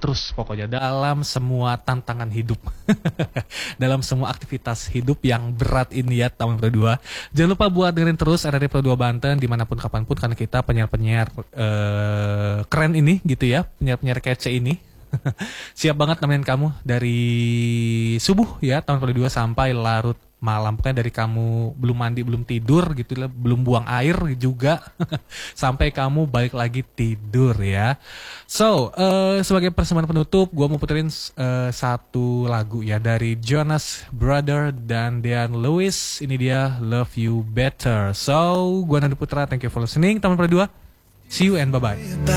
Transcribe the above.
terus pokoknya dalam semua tantangan hidup. Dalam semua aktivitas hidup yang berat ini ya tahun 2022. Jangan lupa buat dengerin terus RRI Pro 2 Banten dimanapun kapanpun, karena kita penyiar-penyiar keren ini gitu ya, penyiar-penyiar kece ini. Siap banget nemenin kamu dari subuh ya tahun 2022 sampai larut malam. Pokoknya dari kamu belum mandi, belum tidur gitu lah, belum buang air juga sampai kamu balik lagi tidur ya. So, sebagai persembahan penutup gue mau puterin satu lagu ya dari Jonas Brother dan Dean Lewis. Ini dia Love You Better. So, gue Nandi Putra, thank you for listening tahun 2022. See you and bye-bye.